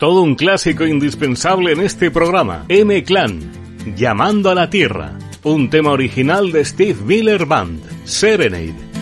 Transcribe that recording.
Todo un clásico indispensable en este programa. M-Clan, Llamando a la Tierra. Un tema original de Steve Miller Band, Serenade.